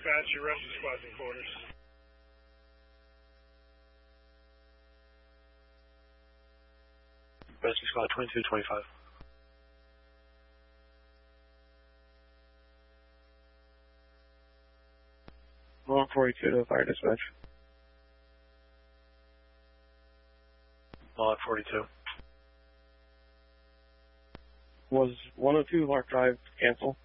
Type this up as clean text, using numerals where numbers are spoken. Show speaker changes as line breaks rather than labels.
dispatch, your rescue squad's in quarters.
Rescue squad 2225.
One 42 to fire dispatch.
Lot 42.
Was 102 Lark Drive cancel?